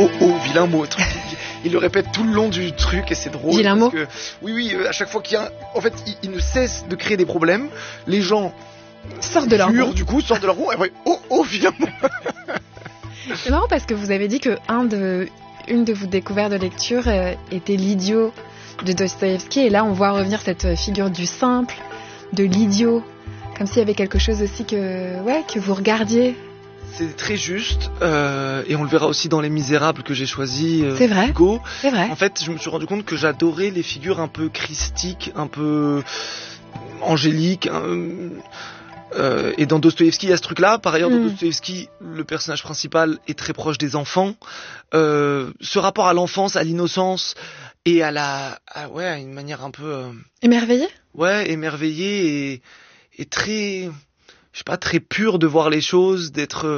vilain mot. Il le répète tout le long du truc et c'est drôle. Vilain mot. Oui, à chaque fois qu'il y a en fait, il ne cesse de créer des problèmes. Les gens sortent de leur roue. Du coup, sortent de leur roue. Et après, vilain mot. C'est marrant parce que vous avez dit que une de vos découvertes de lecture était l'idiot de Dostoïevski. Et là, on voit revenir cette figure du simple, de l'idiot. Comme s'il y avait quelque chose aussi que vous regardiez. C'est très juste, et on le verra aussi dans Les Misérables que j'ai choisi. C'est vrai. Hugo. C'est vrai. En fait, je me suis rendu compte que j'adorais les figures un peu christiques, un peu angéliques. Et dans Dostoïevski, il y a ce truc-là. Par ailleurs, dans Dostoïevski, le personnage principal est très proche des enfants. Ce rapport à l'enfance, à l'innocence et à une manière un peu émerveillée. Ouais, émerveillée et très, je sais pas, très pur de voir les choses, d'être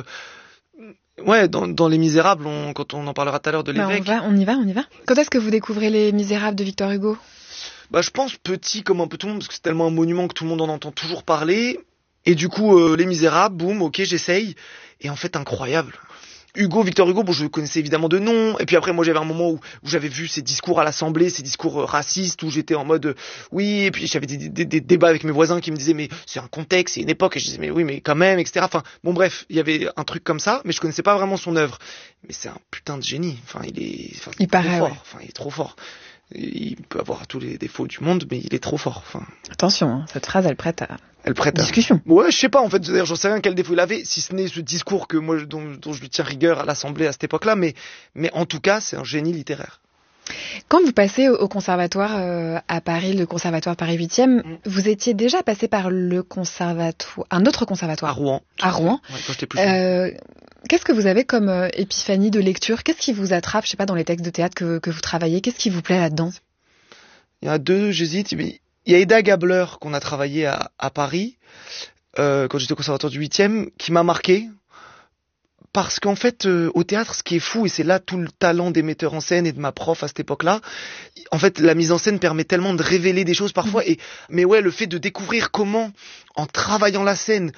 dans Les Misérables, quand on en parlera tout à l'heure de l'évêque. On y va. Quand est-ce que vous découvrez Les Misérables de Victor Hugo? Je pense petit comme un peu tout le monde, parce que c'est tellement un monument que tout le monde en entend toujours parler. Et du coup, Les Misérables, boum, ok, j'essaye. Et en fait, incroyable. Victor Hugo, je le connaissais évidemment de nom. Et puis après, moi, j'avais un moment où j'avais vu ses discours à l'Assemblée, ses discours racistes, où j'étais en mode oui. Et puis j'avais des débats avec mes voisins qui me disaient mais c'est un contexte, c'est une époque. Et je disais mais oui, mais quand même, etc. Enfin, bon, bref, il y avait un truc comme ça, mais je connaissais pas vraiment son œuvre. Mais c'est un putain de génie. Enfin, il paraît fort. Enfin, il est trop fort. Il peut avoir tous les défauts du monde, mais il est trop fort. Enfin. Attention, cette phrase, elle prête à discussion. Ouais, je sais pas, en fait, j'en sais rien quel défaut il avait, si ce n'est ce discours que moi, dont je lui tiens rigueur à l'Assemblée à cette époque-là, mais en tout cas, c'est un génie littéraire. Quand vous passez au conservatoire à Paris, le conservatoire Paris 8e, vous étiez déjà passé par un autre conservatoire. À Rouen. Ouais, quand j'étais plus jeune. Qu'est-ce que vous avez comme épiphanie de lecture? Qu'est-ce qui vous attrape, je sais pas, dans les textes de théâtre que vous travaillez? Qu'est-ce qui vous plaît là-dedans? Il y en a deux, j'hésite. Il y a Eda Gabler qu'on a travaillé à Paris, quand j'étais au conservatoire du 8e, qui m'a marqué. Parce qu'en fait, au théâtre, ce qui est fou, et c'est là tout le talent des metteurs en scène et de ma prof à cette époque-là, en fait, la mise en scène permet tellement de révéler des choses parfois. Mais le fait de découvrir comment, en travaillant la scène,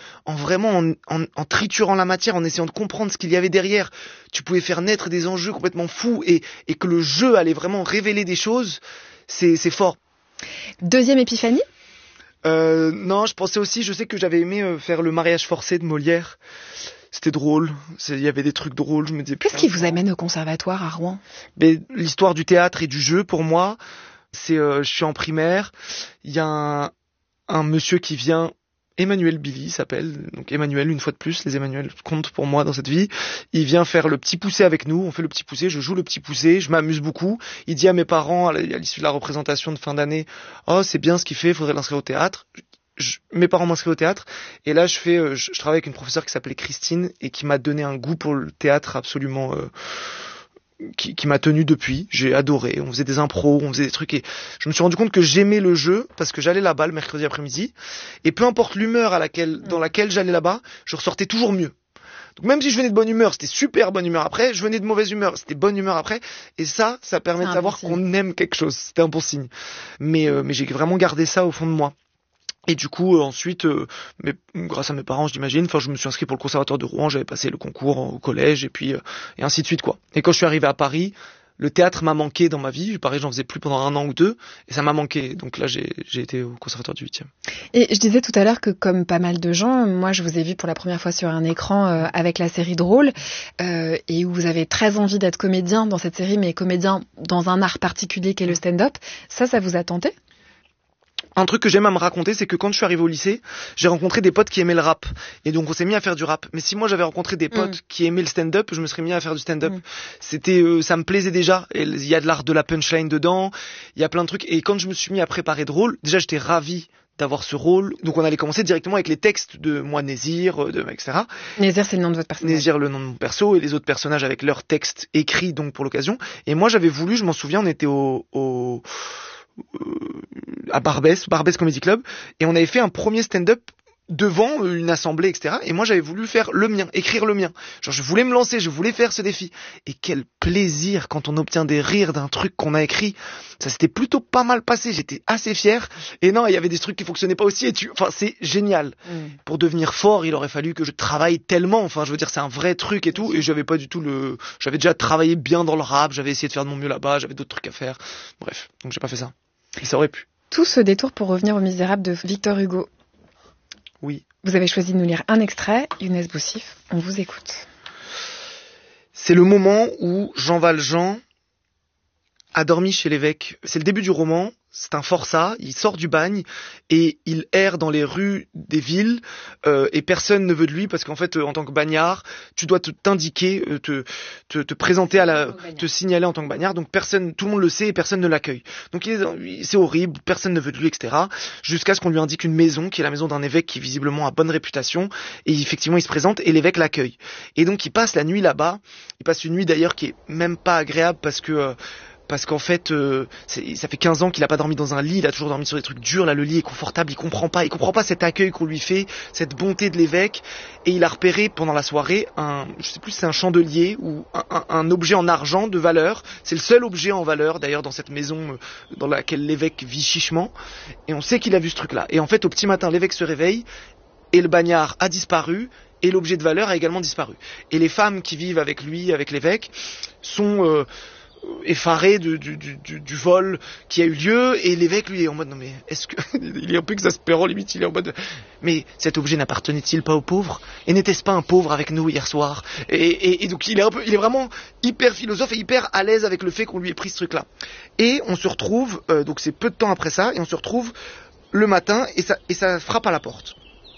en triturant la matière, en essayant de comprendre ce qu'il y avait derrière, tu pouvais faire naître des enjeux complètement fous et que le jeu allait vraiment révéler des choses, c'est fort. Deuxième épiphanie? Non, je sais que j'avais aimé faire Le mariage forcé de Molière. C'était drôle, il y avait des trucs drôles, je me disais... Qu'est-ce qui vous amène au conservatoire à Rouen? L'histoire du théâtre et du jeu, pour moi, je suis en primaire, il y a un monsieur qui vient, Emmanuel Billy s'appelle, donc Emmanuel, une fois de plus, les Emmanuel comptent pour moi dans cette vie. Il vient faire le petit poussé avec nous, on fait le petit poussé, je joue le petit poussé, je m'amuse beaucoup. Il dit à mes parents, à l'issue de la représentation de fin d'année, « Oh, c'est bien ce qu'il fait, il faudrait l'inscrire au théâtre ». Mes parents m'inscrivent au théâtre et là je travaille avec une professeure qui s'appelait Christine et qui m'a donné un goût pour le théâtre absolument qui m'a tenu depuis. J'ai adoré, on faisait des impros, on faisait des trucs et je me suis rendu compte que j'aimais le jeu parce que j'allais là-bas le mercredi après-midi et peu importe l'humeur dans laquelle j'allais là-bas, je ressortais toujours mieux. Donc même si je venais de bonne humeur, c'était super bonne humeur après, je venais de mauvaise humeur, c'était bonne humeur après et ça permet de savoir qu'on aime quelque chose, c'était un bon signe. Mais j'ai vraiment gardé ça au fond de moi. Et du coup, ensuite, grâce à mes parents, j'imagine, je me suis inscrit pour le conservatoire de Rouen, j'avais passé le concours au collège, et puis, et ainsi de suite, quoi. Et quand je suis arrivé à Paris, le théâtre m'a manqué dans ma vie. Pareil, j'en faisais plus pendant 1 an ou 2, et ça m'a manqué. Donc là, j'ai été au conservatoire du 8e. Et je disais tout à l'heure que, comme pas mal de gens, moi, je vous ai vu pour la première fois sur un écran avec la série Drôle, et où vous avez très envie d'être comédien dans cette série, mais comédien dans un art particulier qui est le stand-up. Ça vous a tenté ? Un truc que j'aime à me raconter, c'est que quand je suis arrivé au lycée, j'ai rencontré des potes qui aimaient le rap. Et donc on s'est mis à faire du rap. Mais si moi j'avais rencontré des potes qui aimaient le stand-up, je me serais mis à faire du stand-up. C'était, ça me plaisait déjà. Il y a de l'art de la punchline dedans, il y a plein de trucs. Et quand je me suis mis à préparer Drôle, déjà j'étais ravi d'avoir ce rôle. Donc on allait commencer directement avec les textes de moi, Nézir, etc. Nézir, c'est le nom de votre personnage. Nézir, le nom de mon perso, et les autres personnages avec leurs textes écrits donc pour l'occasion. Et moi j'avais voulu, je m'en souviens, on était à Barbès Comedy Club, et on avait fait un premier stand-up devant une assemblée, etc. Et moi, j'avais voulu faire le mien, écrire le mien. Genre, je voulais me lancer, je voulais faire ce défi. Et quel plaisir quand on obtient des rires d'un truc qu'on a écrit. Ça s'était plutôt pas mal passé, j'étais assez fier. Et non, il y avait des trucs qui fonctionnaient pas aussi. Enfin, c'est génial. Pour devenir fort, il aurait fallu que je travaille tellement. Enfin, je veux dire, c'est un vrai truc et tout. Et j'avais pas du tout j'avais déjà travaillé bien dans le rap, j'avais essayé de faire de mon mieux là-bas, j'avais d'autres trucs à faire. Bref, donc j'ai pas fait ça. Et ça aurait pu. Tout ce détour pour revenir aux Misérables de Victor Hugo. Oui. Vous avez choisi de nous lire un extrait. Younes Boussif, on vous écoute. C'est le moment où Jean Valjean a dormi chez l'évêque. C'est le début du roman. C'est un forçat, il sort du bagne et il erre dans les rues des villes et personne ne veut de lui parce qu'en fait, en tant que bagnard, tu dois t'indiquer, te présenter te signaler en tant que bagnard. Donc tout le monde le sait et personne ne l'accueille. Donc c'est horrible, personne ne veut de lui, etc. Jusqu'à ce qu'on lui indique une maison qui est la maison d'un évêque qui visiblement a bonne réputation et effectivement il se présente et l'évêque l'accueille. Et donc il passe la nuit là-bas. Il passe une nuit d'ailleurs qui est même pas agréable parce qu'en fait, ça fait 15 ans qu'il a pas dormi dans un lit, il a toujours dormi sur des trucs durs, là le lit est confortable, il comprend pas cet accueil qu'on lui fait, cette bonté de l'évêque, et il a repéré pendant la soirée je sais plus si c'est un chandelier ou un objet en argent de valeur, c'est le seul objet en valeur d'ailleurs dans cette maison dans laquelle l'évêque vit chichement, et on sait qu'il a vu ce truc-là. Et en fait au petit matin l'évêque se réveille, et le bagnard a disparu, et l'objet de valeur a également disparu. Et les femmes qui vivent avec lui, avec l'évêque, sont effaré du vol qui a eu lieu, et l'évêque lui est en mode non mais est-ce que il est un peu exaspérant limite, il est en mode mais cet objet n'appartenait-il pas aux pauvres et n'était-ce pas un pauvre avec nous hier soir, et donc il est vraiment hyper philosophe et hyper à l'aise avec le fait qu'on lui ait pris ce truc là, et on se retrouve donc c'est peu de temps après ça, et on se retrouve le matin et ça frappe à la porte.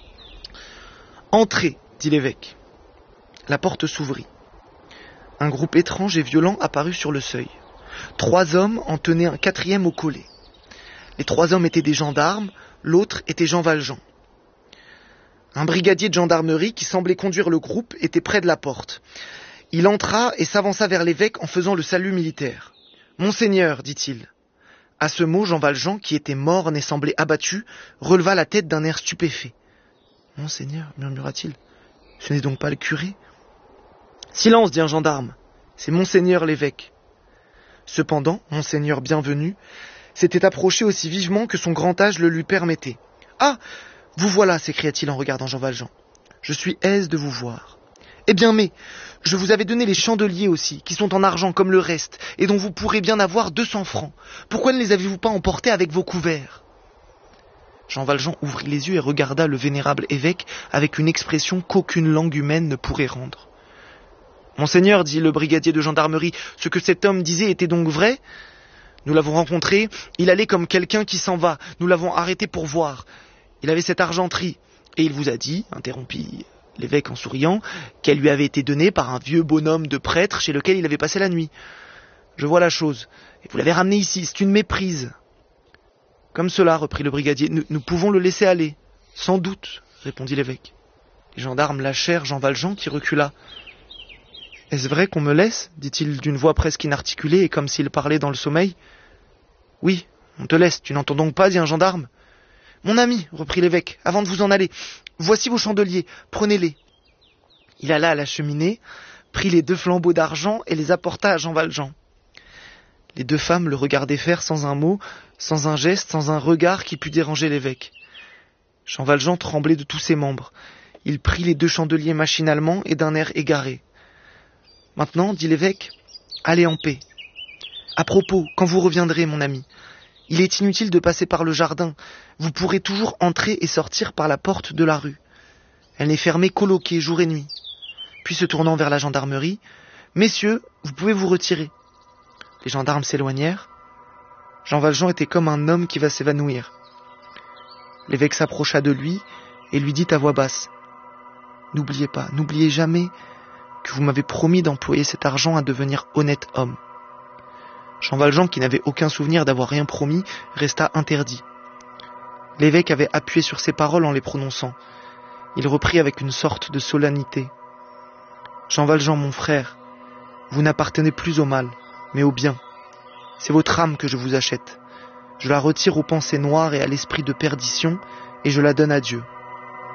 Entrez, dit l'évêque. La porte s'ouvrit. Un groupe étrange et violent apparut sur le seuil. 3 hommes en tenaient un 4e au collet. Les 3 hommes étaient des gendarmes, l'autre était Jean Valjean. Un brigadier de gendarmerie qui semblait conduire le groupe était près de la porte. Il entra et s'avança vers l'évêque en faisant le salut militaire. « Monseigneur, dit-il. » À ce mot, Jean Valjean, qui était morne et semblait abattu, releva la tête d'un air stupéfait. « Monseigneur, murmura-t-il, ce n'est donc pas le curé ? » « Silence, dit un gendarme, c'est Monseigneur l'évêque. » Cependant, Monseigneur bienvenu s'était approché aussi vivement que son grand âge le lui permettait. « Ah, vous voilà, s'écria-t-il en regardant Jean Valjean. Je suis aise de vous voir. Eh bien, mais, je vous avais donné les chandeliers aussi, qui sont en argent comme le reste, et dont vous pourrez bien avoir 200 francs. Pourquoi ne les avez-vous pas emportés avec vos couverts ? » Jean Valjean ouvrit les yeux et regarda le vénérable évêque avec une expression qu'aucune langue humaine ne pourrait rendre. « Monseigneur, dit le brigadier de gendarmerie, ce que cet homme disait était donc vrai ? Nous l'avons rencontré, il allait comme quelqu'un qui s'en va, nous l'avons arrêté pour voir. Il avait cette argenterie, et il vous a dit, interrompit l'évêque en souriant, qu'elle lui avait été donnée par un vieux bonhomme de prêtre chez lequel il avait passé la nuit. Je vois la chose, et vous l'avez ramené ici, c'est une méprise. » Comme cela, reprit le brigadier, nous pouvons le laisser aller. Sans doute, répondit l'évêque. Les gendarmes lâchèrent Jean Valjean qui recula. « Est-ce vrai qu'on me laisse ?» dit-il d'une voix presque inarticulée et comme s'il parlait dans le sommeil. « Oui, on te laisse, tu n'entends donc pas ?» dit un gendarme. « Mon ami, reprit l'évêque, avant de vous en aller, voici vos chandeliers, prenez-les. » Il alla à la cheminée, prit les 2 flambeaux d'argent et les apporta à Jean Valjean. Les 2 femmes le regardaient faire sans un mot, sans un geste, sans un regard qui pût déranger l'évêque. Jean Valjean tremblait de tous ses membres. Il prit les 2 chandeliers machinalement et d'un air égaré. « Maintenant, dit l'évêque, allez en paix. À propos, quand vous reviendrez, mon ami, il est inutile de passer par le jardin. Vous pourrez toujours entrer et sortir par la porte de la rue. Elle n'est fermée qu'au loquet, jour et nuit. » Puis se tournant vers la gendarmerie, « Messieurs, vous pouvez vous retirer. » Les gendarmes s'éloignèrent. Jean Valjean était comme un homme qui va s'évanouir. L'évêque s'approcha de lui et lui dit à voix basse, « N'oubliez pas, n'oubliez jamais que vous m'avez promis d'employer cet argent à devenir honnête homme. » Jean Valjean, qui n'avait aucun souvenir d'avoir rien promis, resta interdit. L'évêque avait appuyé sur ses paroles en les prononçant. Il reprit avec une sorte de solennité. « Jean Valjean, mon frère, vous n'appartenez plus au mal, mais au bien. C'est votre âme que je vous achète. Je la retire aux pensées noires et à l'esprit de perdition, et je la donne à Dieu.